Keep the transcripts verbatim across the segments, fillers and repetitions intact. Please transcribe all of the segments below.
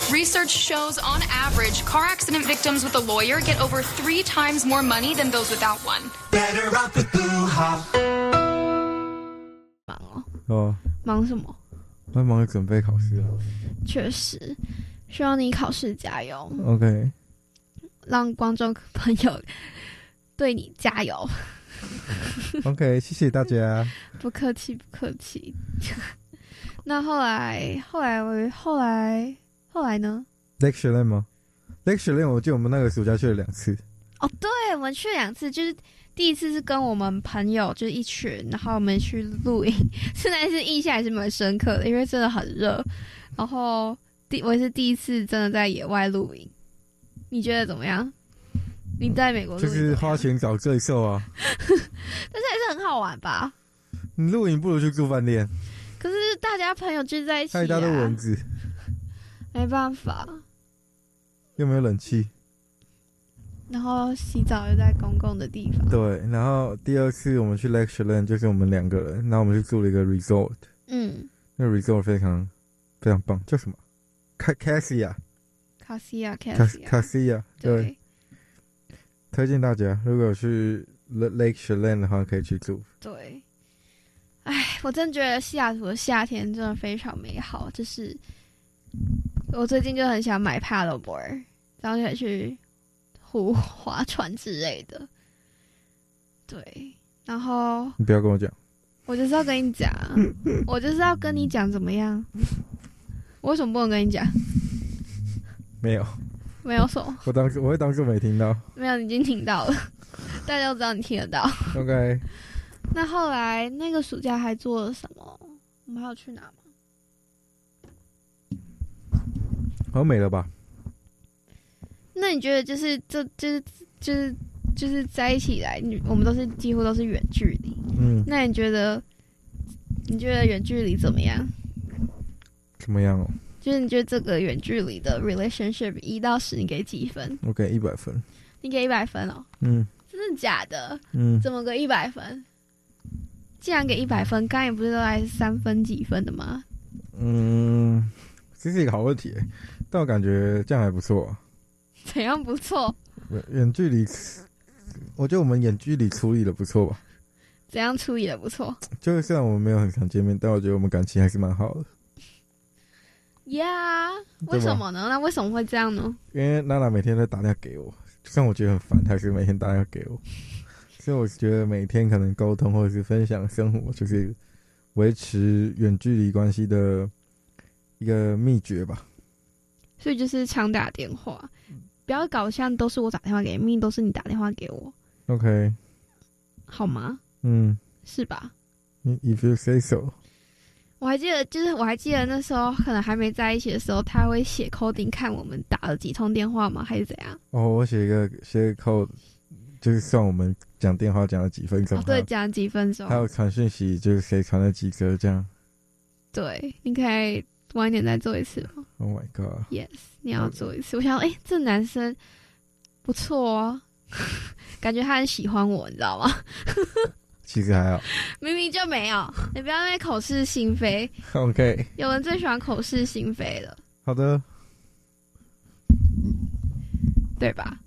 Research shows, on average, car accident victims with a lawyer get over three times more money than those without one. Better off with Blue Hop. 忙哦， 哦， 忙什么？ 我在忙着准备考试啊。 确实，希望你考试加油， OK， 让观众朋友对你加油。 OK， 谢谢大家。 不客气，不客气。那后来，后来，后来，后来呢 Lecture Land 吗 ？Lecture Land， 我记得我们那个暑假去了两次。 哦，对，我们去两次，就是第一次是跟我们朋友，就是一群，然后我们去露营，现在是印象还是蛮深刻的，因为真的很热。然后第我也是第一次真的在野外露营，你觉得怎么样？你在美国露营就是花钱找罪受啊。 但是还是很好玩吧？ 你露营不如去住饭店， 可是大家朋友聚在一起、啊， 还有一大堆蚊子， 没办法。 又没有冷气。 然后洗澡又在公共的地方。 对，然后第二次我们去 Lecture Land 就是我们两个人，然后我们去住了一个 resort， 嗯， 那个 resort 非常非常棒，叫什么？卡卡西亚， 卡西亚，卡卡西亚， 卡西亚，对， 对推荐大家如果有去 Lecture Land 的话，可以去住。 对。哎，我真觉得西雅图的夏天真的非常美好，就是我最近就很想买 paddleboard， 然后就可以去湖划船之类的。对，然后你不要跟我讲， 我就是要跟你讲，我就是要跟你讲怎么样？我为什么不能跟你讲？ 没有， 没有什么， 我当我会当作没听到。 没有，你已经听到了，大家都知道你听得到。 OK， 那后来那个暑假还做了什么？我们还有去哪吗？ 好像没了吧？ 那你觉得就是这就是就是就是在一起来，你我们都是几乎都是远距离。 嗯， 那你觉得你觉得远距离怎么样？ 怎么样哦？ 就是你觉得这个远距离的 relationship 一到十，你给几分？ 我给一百分。 你给一百分哦？ 嗯真的假的？ 嗯， 怎么个一百分？既然给一百分，刚才不是都还是三分几分的吗？ 嗯，这是一个好问题耶，但我感觉这样还不错啊。 怎样不错？ 远远距离，我觉得我们远距离处理的不错吧。 怎样处理的不错？ 就是虽然我们没有很常见面，但我觉得我们感情还是蛮好的。 呀、yeah, 为什么呢？那为什么会这样呢？ 因为娜娜每天都打电话给我，就算我觉得很烦，她还是每天打电话给我。所以我觉得每天可能沟通或者是分享生活，就是维持远距离关系的一个秘诀吧。 所以就是常打电话，不要搞像都是我打电话给你，明明都是你打电话给我， OK， 好吗？ 嗯， 是吧？ If you say so。 我还记得，就是我还记得那时候可能还没在一起的时候，他会写 coding 看我们打了几通电话吗？还是怎样？ 哦，我写一个写一个 code， 就是算我们讲电话讲了几分钟。 哦，对，讲了几分钟。 还有传讯息，就是谁传了几个这样。 对，你可以晚一点再做一次吗 ？Oh my god！ Yes， 你要做一次。我想，哎、欸，这男生不错哦，感觉他很喜欢我，你知道吗？ 其实还好， 明明就没有，你不要那口是心非。 OK， 有人最喜欢口是心非了。 好的， 对吧？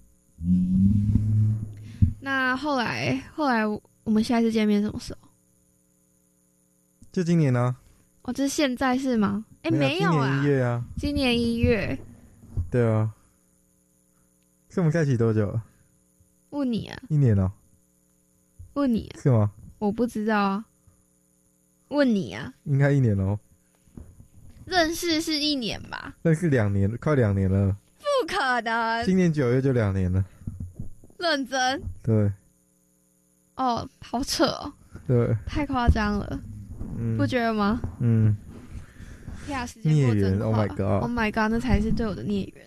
那后来，后来我们下一次见面什么时候？ 就今年啊。 哦，这是现在是吗？哎、欸，没有啊， 今年一月啊。 今年一月。 对啊。是我们在一起多久了？ 问你啊。 一年了、哦。 问你啊。 是吗？ 我不知道啊。问你啊。 应该一年哦。 认识是一年吧？ 认识两年，快两年了。 不可能。 今年九月就两年了。 认真。 对。 哦，好扯哦。 对。 太夸张了。嗯。不觉得吗？ 嗯。孽缘 ，Oh my God，Oh my God， 那才是对我的孽缘。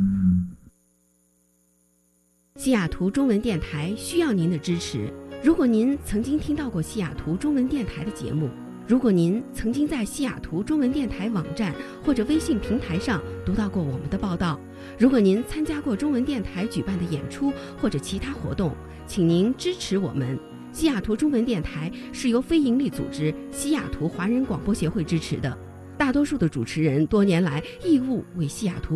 西雅图中文电台需要您的支持。如果您曾经听到过西雅图中文电台的节目，如果您曾经在西雅图中文电台网站或者微信平台上读到过我们的报道，如果您参加过中文电台举办的演出或者其他活动，请您支持我们。西雅图中文电台是由非营利组织西雅图华人广播协会支持的，大多数的主持人多年来义务为西雅图